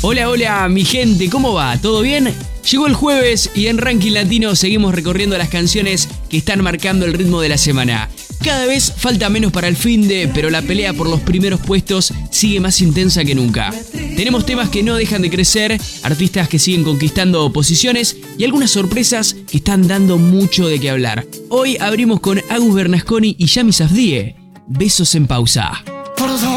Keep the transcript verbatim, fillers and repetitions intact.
Hola, hola, mi gente, ¿cómo va? ¿Todo bien? Llegó el jueves y en Ranking Latino seguimos recorriendo las canciones que están marcando el ritmo de la semana. Cada vez falta menos para el finde, pero la pelea por los primeros puestos sigue más intensa que nunca. Tenemos temas que no dejan de crecer, artistas que siguen conquistando posiciones y algunas sorpresas que están dando mucho de qué hablar. Hoy abrimos con Agus Bernasconi y Yami Safdie. Besos en pausa.